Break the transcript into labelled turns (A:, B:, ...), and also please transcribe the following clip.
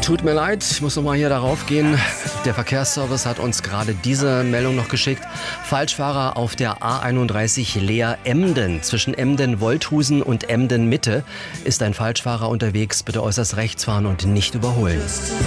A: Tut mir leid, ich muss nochmal hier darauf gehen. Der Verkehrsservice hat uns gerade diese Meldung noch geschickt. Falschfahrer auf der A31 Leer-Emden. Zwischen Emden-Wolthusen und Emden-Mitte ist ein Falschfahrer unterwegs. Bitte äußerst rechts fahren und nicht überholen.